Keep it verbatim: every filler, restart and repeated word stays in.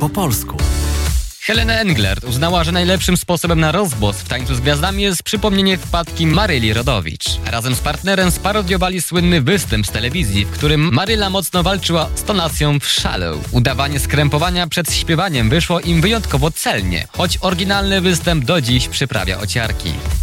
po polsku. Helena Englert uznała, że najlepszym sposobem na rozgłos w Tańcu z Gwiazdami jest przypomnienie wpadki Maryli Rodowicz. Razem z partnerem sparodiowali słynny występ z telewizji, w którym Maryla mocno walczyła z tonacją w Shallow. Udawanie skrępowania przed śpiewaniem wyszło im wyjątkowo celnie, choć oryginalny występ do dziś przyprawia ociarki.